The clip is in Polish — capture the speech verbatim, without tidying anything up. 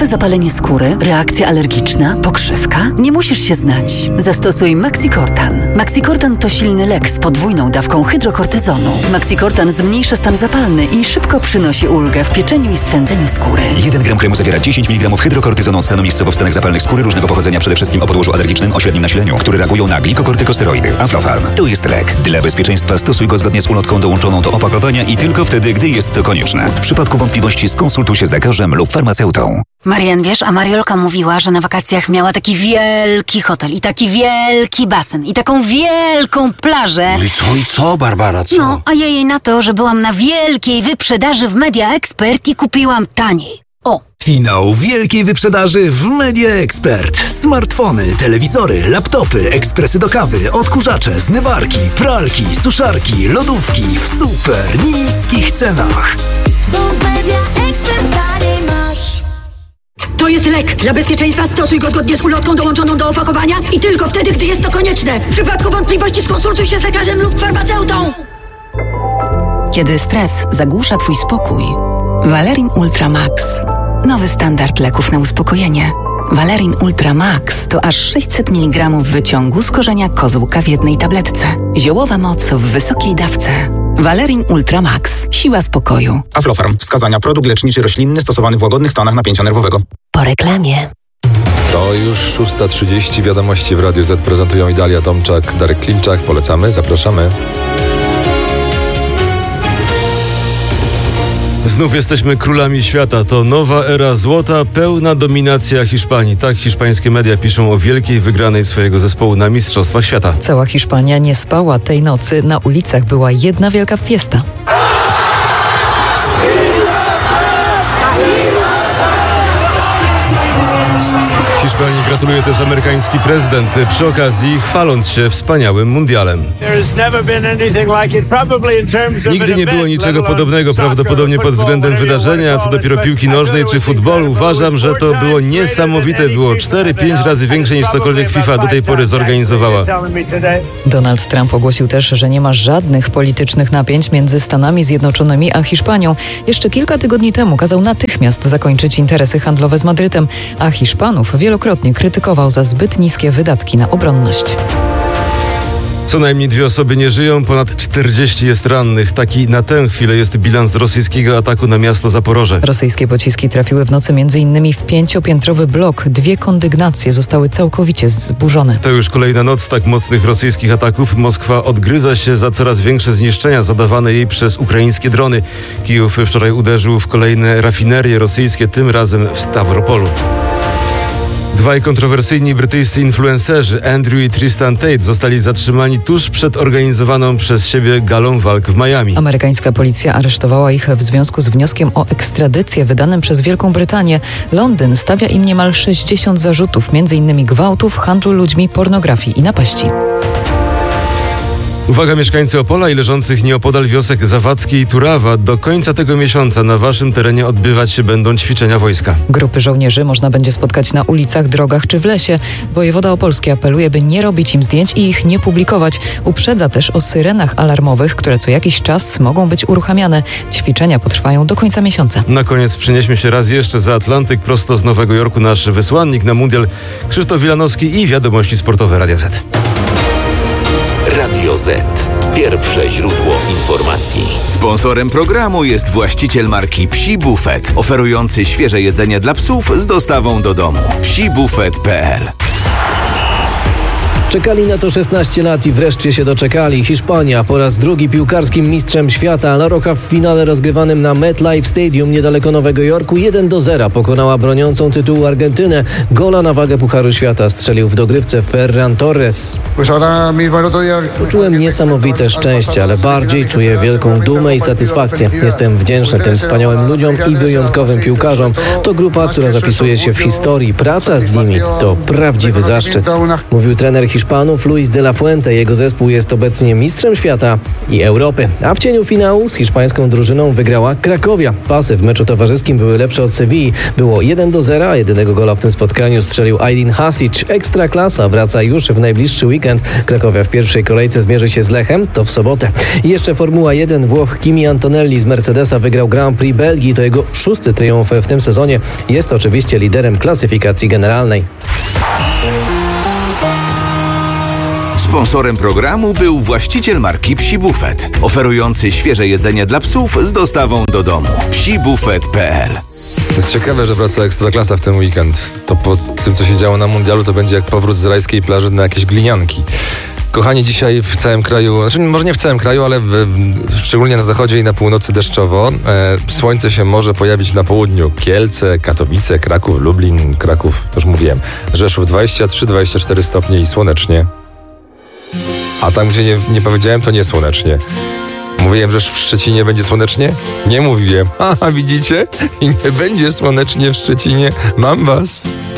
Zwykłe zapalenie skóry, reakcja alergiczna, pokrzywka? Nie musisz się znać. Zastosuj Maxicortan. Maxicortan to silny lek z podwójną dawką hydrokortyzonu. Maxicortan zmniejsza stan zapalny i szybko przynosi ulgę w pieczeniu i swędzeniu skóry. jeden gram kremu zawiera dziesięć miligramów hydrokortyzonu od stanu miejscowo w stanach zapalnych skóry różnego pochodzenia, przede wszystkim o podłożu alergicznym o średnim nasileniu, które reagują na glikokortykosteroidy. Aflofarm to jest lek. Dla bezpieczeństwa stosuj go zgodnie z ulotką dołączoną do opakowania i tylko wtedy, gdy jest to konieczne. W przypadku wątpliwości skonsultuj się z lekarzem lub farmaceutą. Marian, wiesz, a Mariolka mówiła, że na wakacjach miała taki wielki hotel i taki wielki basen i taką wielką plażę. No i co, i co, Barbara, co? No, a ja jej na to, że byłam na wielkiej wyprzedaży w Media Expert i kupiłam taniej. O! Finał wielkiej wyprzedaży w Media Expert. Smartfony, telewizory, laptopy, ekspresy do kawy, odkurzacze, zmywarki, pralki, suszarki, lodówki w super niskich cenach. Bo w Media Expert taniej masz. To jest lek. Dla bezpieczeństwa stosuj go zgodnie z ulotką dołączoną do opakowania i tylko wtedy, gdy jest to konieczne. W przypadku wątpliwości skonsultuj się z lekarzem lub farmaceutą. Kiedy stres zagłusza twój spokój, Valerin Ultra Max. Nowy standard leków na uspokojenie. Valerin Ultra Max to aż sześćset miligramów wyciągu z korzenia kozłka w jednej tabletce. Ziołowa moc w wysokiej dawce. Valerin Ultra Max. Siła spokoju. Aflofarm. Wskazania: produkt leczniczy roślinny stosowany w łagodnych stanach napięcia nerwowego. Po reklamie. To już szósta trzydzieści. Wiadomości w Radiu Z prezentują Idalia Tomczak, Darek Klimczak. Polecamy, zapraszamy. Znów jesteśmy królami świata. To nowa era złota, pełna dominacja Hiszpanii. Tak hiszpańskie media piszą o wielkiej wygranej swojego zespołu na Mistrzostwach Świata. Cała Hiszpania nie spała tej nocy. Na ulicach była jedna wielka fiesta. Hiszpanii gratuluje też amerykański prezydent, przy okazji chwaląc się wspaniałym mundialem. Nigdy nie było niczego podobnego prawdopodobnie pod względem wydarzenia, a co dopiero piłki nożnej czy futbolu. Uważam, że to było niesamowite. Było cztery pięć razy większe niż cokolwiek FIFA do tej pory zorganizowała. Donald Trump ogłosił też, że nie ma żadnych politycznych napięć między Stanami Zjednoczonymi a Hiszpanią. Jeszcze kilka tygodni temu kazał natychmiast zakończyć interesy handlowe z Madrytem, a Hiszpanów wielokrotnie krytykował za zbyt niskie wydatki na obronność. Co najmniej dwie osoby nie żyją, ponad czterdzieści jest rannych. Taki na tę chwilę jest bilans rosyjskiego ataku na miasto Zaporoże. Rosyjskie pociski trafiły w nocy między innymi w pięciopiętrowy blok. Dwie kondygnacje zostały całkowicie zburzone. To już kolejna noc tak mocnych rosyjskich ataków. Moskwa odgryza się za coraz większe zniszczenia zadawane jej przez ukraińskie drony. Kijów wczoraj uderzył w kolejne rafinerie rosyjskie, tym razem w Stawropolu. Dwaj kontrowersyjni brytyjscy influencerzy, Andrew i Tristan Tate, zostali zatrzymani tuż przed organizowaną przez siebie galą walk w Miami. Amerykańska policja aresztowała ich w związku z wnioskiem o ekstradycję wydanym przez Wielką Brytanię. Londyn stawia im niemal sześćdziesiąt zarzutów, między innymi gwałtów, handlu ludźmi, pornografii i napaści. Uwaga, mieszkańcy Opola i leżących nieopodal wiosek Zawadzkie i Turawa. Do końca tego miesiąca na waszym terenie odbywać się będą ćwiczenia wojska. Grupy żołnierzy można będzie spotkać na ulicach, drogach czy w lesie. Wojewoda opolski apeluje, by nie robić im zdjęć i ich nie publikować. Uprzedza też o syrenach alarmowych, które co jakiś czas mogą być uruchamiane. Ćwiczenia potrwają do końca miesiąca. Na koniec przenieśmy się raz jeszcze za Atlantyk, prosto z Nowego Jorku nasz wysłannik na mundial Krzysztof Wilanowski i wiadomości sportowe Radia Z. Radio Z. Pierwsze źródło informacji. Sponsorem programu jest właściciel marki Psi Buffet, oferujący świeże jedzenie dla psów z dostawą do domu. psi buffet kropka p l. Czekali na to szesnaście lat i wreszcie się doczekali. Hiszpania po raz drugi piłkarskim mistrzem świata. La Roja w finale rozgrywanym na MetLife Stadium niedaleko Nowego Jorku jeden do zera pokonała broniącą tytułu Argentynę. Gola na wagę Pucharu Świata strzelił w dogrywce Ferran Torres. Czułem niesamowite szczęście, ale bardziej czuję wielką dumę i satysfakcję. Jestem wdzięczny tym wspaniałym ludziom i wyjątkowym piłkarzom. To grupa, która zapisuje się w historii. Praca z nimi to prawdziwy zaszczyt, mówił trener Hiszpanów Luis de la Fuente. Jego zespół jest obecnie mistrzem świata i Europy. A w cieniu finału z hiszpańską drużyną wygrała Krakowia. Pasy w meczu towarzyskim były lepsze od Sewilli. Było jeden do zera, jedynego gola w tym spotkaniu strzelił Aydin Hasic. Ekstraklasa wraca już w najbliższy weekend. Krakowia w pierwszej kolejce zmierzy się z Lechem, to w sobotę. I jeszcze Formuła jeden. Włoch Kimi Antonelli z Mercedesa wygrał Grand Prix Belgii. To jego szósty triumf w tym sezonie. Jest oczywiście liderem klasyfikacji generalnej. Sponsorem programu był właściciel marki Psi Bufet, oferujący świeże jedzenie dla psów z dostawą do domu. psi bufet kropka p l. Jest ciekawe, że wraca Ekstraklasa w ten weekend. To po tym, co się działo na mundialu, to będzie jak powrót z rajskiej plaży na jakieś glinianki. Kochani, dzisiaj w całym kraju, znaczy może nie w całym kraju, ale w, szczególnie na zachodzie i na północy deszczowo. E, słońce się może pojawić na południu. Kielce, Katowice, Kraków, Lublin, Kraków, już mówiłem. Rzeszów dwadzieścia trzy dwadzieścia cztery stopnie i słonecznie. A tam, gdzie nie, nie powiedziałem, to nie słonecznie. Mówiłem, że w Szczecinie będzie słonecznie? Nie mówiłem. Aha, widzicie? I nie będzie słonecznie w Szczecinie. Mam was.